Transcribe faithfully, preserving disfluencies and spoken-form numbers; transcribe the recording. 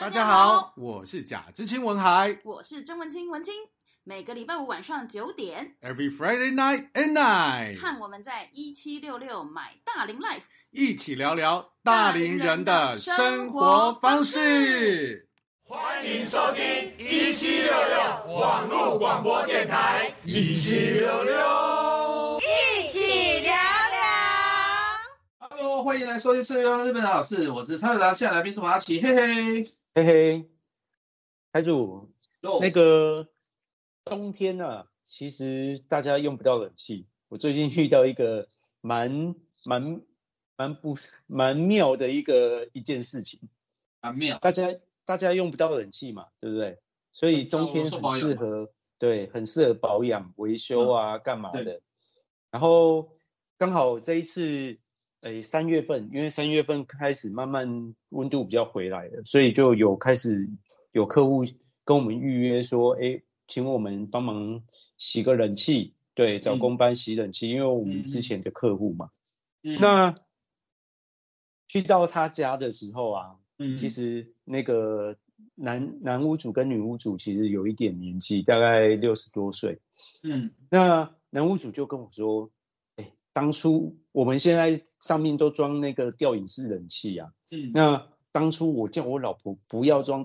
大家好，我是贾知青文海， 我是曾文清文清。每个礼拜五晚上九点 ，Every Friday night at night， 和我们在一七六六买大龄 Life 一起聊聊大龄人的生活方式。 欢迎收听一七六六网络广播电台，一七六六， 一起聊聊。 Hello， 欢迎来收听四六六日本好事，我是蔡友达，现在来宾是马奇，嘿嘿嘿嘿，台主，那个冬天啊，其实大家用不到冷气。我最近遇到一个蛮蛮蛮不蛮妙的一个一件事情， 蛮妙， 大家大家用不到冷气嘛，对不对？所以冬天很适合，对，很适合保养、维修啊，嗯、干嘛的？然后刚好这一次。诶，三月份，因为三月份开始慢慢温度比较回来了，所以就有开始有客户跟我们预约说，诶，请我们帮忙洗个冷气，对，找工班洗冷气，嗯、因为我们之前的客户嘛。嗯、那去到他家的时候啊，嗯、其实那个男男屋主跟女屋主其实有一点年纪，大概六十多岁。嗯，那男屋主就跟我说。当初我们现在上面都装那个吊椅式冷气啊，嗯，那当初我叫我老婆不要装